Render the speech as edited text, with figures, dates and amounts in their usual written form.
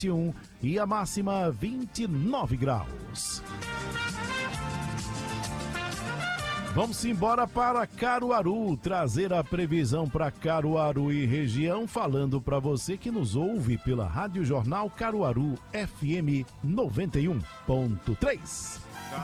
e a máxima 29 graus. Vamos embora para Caruaru, trazer a previsão para Caruaru e região, falando para você que nos ouve pela Rádio Jornal Caruaru FM 91.3.